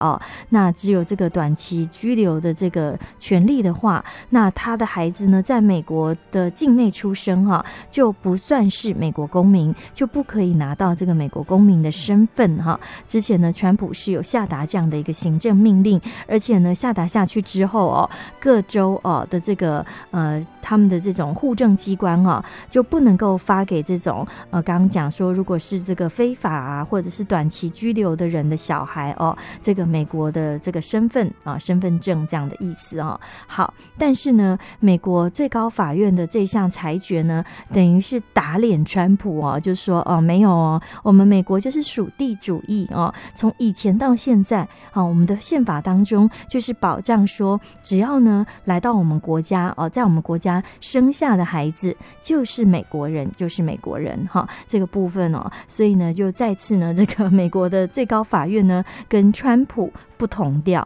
那只有这个短期居留的这个权利的话，那他的孩子呢在美国的境内出生就不算是美国公民，就不可以拿到这个美国公民的身份之前呢川普是有下达这样的一个行政命令，而且呢下达下去之后各州的这个他们的这种户政机关就不能够发给这种刚刚讲说如果是这个非法或者是短期居留的人的小孩这个美国的这个身份身份证这样的意思好，但是呢美国最高法院的这项裁决呢等于是打脸川普就说没有我们美国就是属地主义从以前到现在我们的宪法当中就是保障说只要呢来到我们国家在我们国家生下的孩子就是美国人，就是美国人这个部分所以呢就再次呢这个美国的最高法院呢跟川普不同调。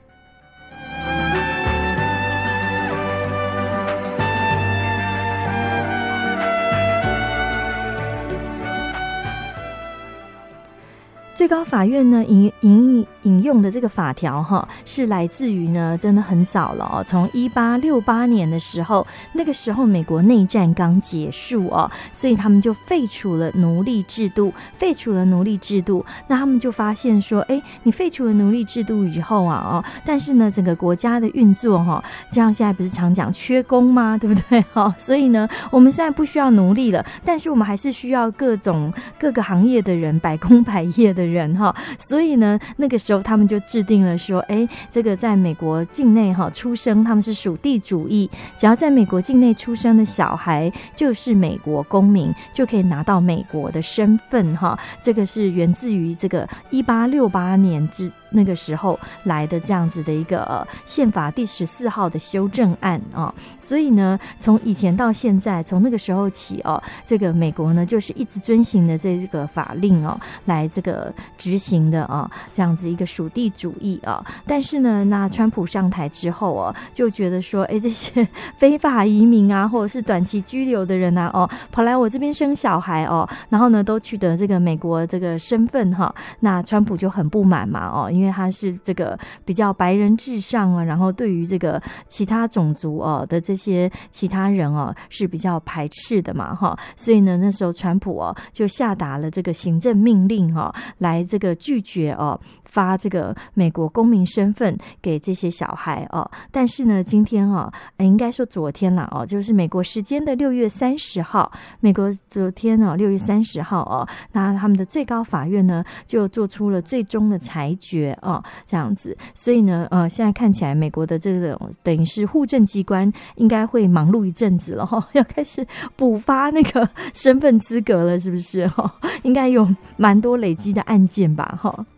最高法院呢引用的这个法条是来自于呢真的很早了从1868年的时候，那个时候美国内战刚结束所以他们就废除了奴隶制度，那他们就发现说你废除了奴隶制度以后但是呢整个国家的运作这样现在不是常讲缺工吗，对不对所以呢我们虽然不需要奴隶了，但是我们还是需要各个行业的人，百工百业的人所以呢那个时候他们就制定了说这个在美国境内出生，他们是属地主义，只要在美国境内出生的小孩就是美国公民，就可以拿到美国的身份这个是源自于这个1868年那个时候来的这样子的一个宪法第14号的修正案所以呢从以前到现在，从那个时候起这个美国呢就是一直遵行的这个法令来这个执行的这样子一个属地主义但是呢那川普上台之后就觉得说这些非法移民或者是短期居留的人跑来我这边生小孩然后呢都取得这个美国这个身份那川普就很不满嘛因为他是这个比较白人至上然后对于这个其他种族的这些其他人是比较排斥的嘛所以呢那时候川普就下达了这个行政命令来这个拒绝发这个美国公民身份给这些小孩但是呢今天应该说昨天啦就是美国时间的6月30号，美国昨天6月30号那他们的最高法院呢就做出了最终的裁决这样子，所以呢现在看起来美国的这个等于是户政机关应该会忙碌一阵子了要开始补发那个身份资格了，是不是应该有蛮多累积的案件吧